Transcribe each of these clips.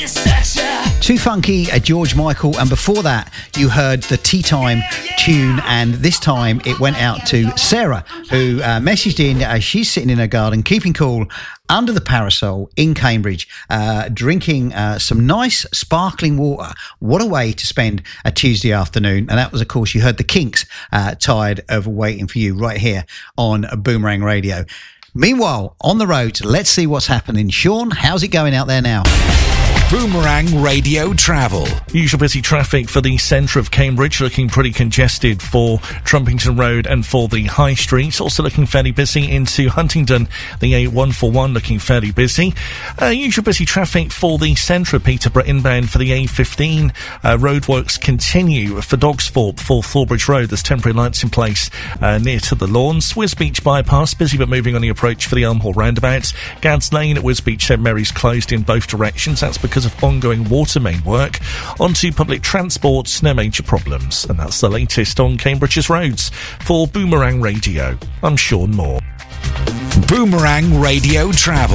Too Funky, George Michael, and before that you heard the Tea Time tune, and this time it went out to Sarah, who messaged in as she's sitting in her garden keeping cool under the parasol in Cambridge, drinking some nice sparkling water. What a way to spend a Tuesday afternoon. And that was, of course, you heard the Kinks, Tired of Waiting for You, right here on Boomerang Radio. Meanwhile, on the road, let's see what's happening. Sean, how's it going out there now? Boomerang Radio Travel. Usual busy traffic for the centre of Cambridge, looking pretty congested for Trumpington Road and for the High Street. Also looking fairly busy into Huntingdon, the A141 looking fairly busy. Usual busy traffic for the centre of Peterborough inbound for the A15. Roadworks continue for Dogsthorpe for Thorbridge Road. There's temporary lights in place near to the lawns. Wisbeach bypass, busy but moving on the approach for the Elmhall roundabout. Gads Lane at Wisbeach St Mary's closed in both directions. That's because of ongoing water main work. Onto public transport, no major problems. And that's the latest on Cambridge's roads. For Boomerang Radio, I'm Sean Moore. Boomerang Radio Travel.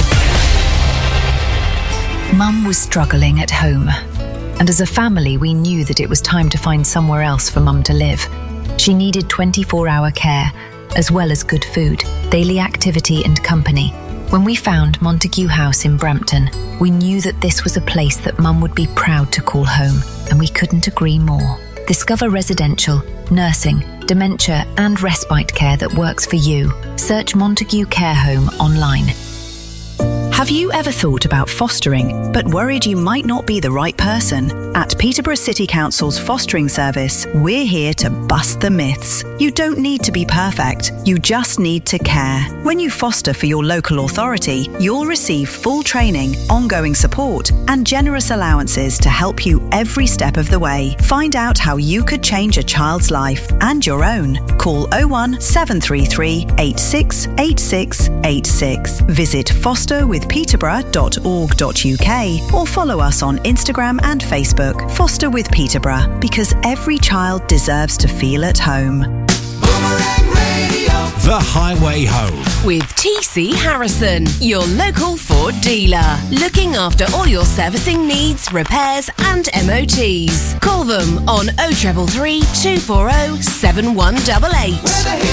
Mum was struggling at home, and as a family we knew that it was time to find somewhere else for Mum to live. She needed 24-hour care, as well as good food, daily activity and company. When we found Montague House in Brampton, we knew that this was a place that Mum would be proud to call home, and we couldn't agree more. Discover residential, nursing, dementia and respite care that works for you. Search Montague Care Home online. Have you ever thought about fostering, but worried you might not be the right person? At Peterborough City Council's fostering service, we're here to bust the myths. You don't need to be perfect, you just need to care. When you foster for your local authority, you'll receive full training, ongoing support, and generous allowances to help you every step of the way. Find out how you could change a child's life and your own. Call 01 733 86 86 86. Visit fosterwithpeterborough.org.uk or follow us on Instagram and Facebook. Foster with Peterborough, because every child deserves to feel at home. Boomerang Radio. The Highway Home. With TC Harrison, your local Ford dealer. Looking after all your servicing needs, repairs and MOTs. Call them on 0333 240 7188.